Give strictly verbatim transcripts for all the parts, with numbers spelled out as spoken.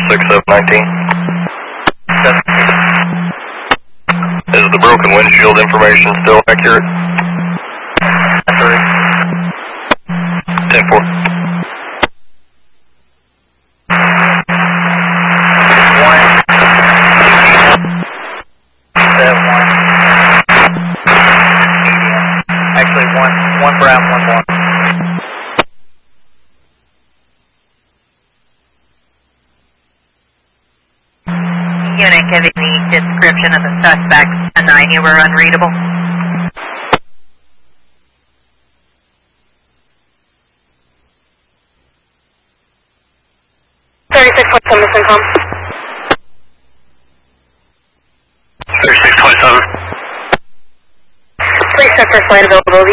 six seven nineteen. Is the broken windshield information still accurate? ten four. Actually, one, one brown, one blonde. Unit giving the description of the suspect, a nine, you were unreadable. thirty-six twenty-seven, missing com. thirty-six twenty-seven. Please check for flight availability.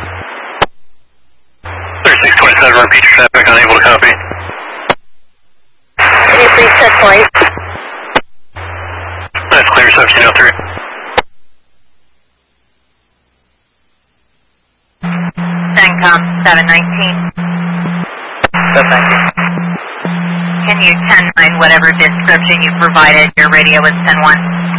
thirty-six twenty-seven, repeat your traffic, unable to copy. Can you please check flight? That's clear, seventeen oh three. CENTCOM seven nineteen. seven nineteen. Can you ten nine whatever description you provided? Your radio is ten one.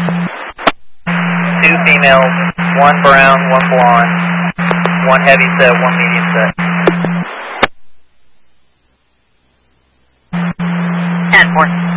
Two females, one brown, one blonde, one heavy set, one medium set. ten four.